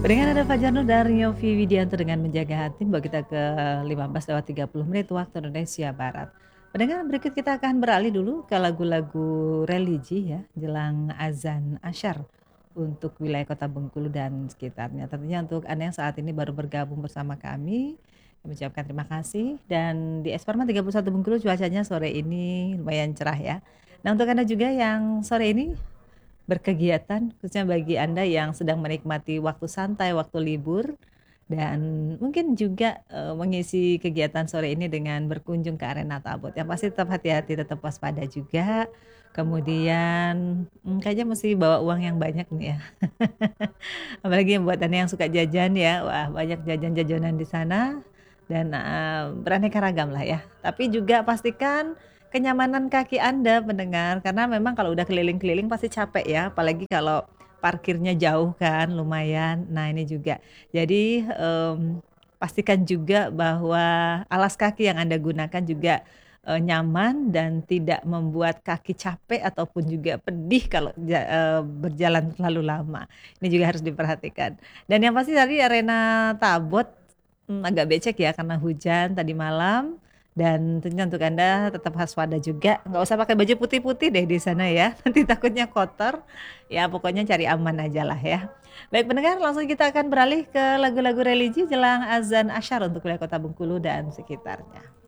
Barengan ada Fajar Nur dan Yofi Widianto dengan Menjaga Hati, membawa kita ke 15:30 waktu Indonesia Barat. Pendengar, berikut kita akan beralih dulu ke lagu-lagu religi ya, jelang azan asyar untuk wilayah Kota Bengkulu dan sekitarnya. Tentunya untuk Anda yang saat ini baru bergabung bersama kami ucapkan terima kasih. Dan di Esparma 31 Bengkulu cuacanya sore ini lumayan cerah ya. Nah, untuk Anda juga yang sore ini berkegiatan, khususnya bagi Anda yang sedang menikmati waktu santai, waktu libur, dan mungkin juga mengisi kegiatan sore ini dengan berkunjung ke Arena Tabot. Yang pasti tetap hati-hati, tetap waspada juga. Kemudian kayaknya mesti bawa uang yang banyak nih ya. Apalagi buat Anda yang suka jajan ya, wah banyak jajan-jajanan di sana dan beraneka ragam lah ya. Tapi juga pastikan kenyamanan kaki Anda pendengar, karena memang kalau udah keliling-keliling pasti capek ya, apalagi kalau parkirnya jauh kan lumayan. Nah ini juga. Jadi pastikan juga bahwa alas kaki yang Anda gunakan juga nyaman dan tidak membuat kaki capek ataupun juga pedih kalau berjalan terlalu lama. Ini juga harus diperhatikan. Dan yang pasti tadi Arena Tabot agak becek ya karena hujan tadi malam. Dan tentunya untuk Anda tetap waspada juga. Nggak usah pakai baju putih-putih deh di sana ya. Nanti takutnya kotor. Ya pokoknya cari aman aja lah ya. Baik pendengar, langsung kita akan beralih ke lagu-lagu religi jelang azan asyar untuk wilayah Kota Bengkulu dan sekitarnya.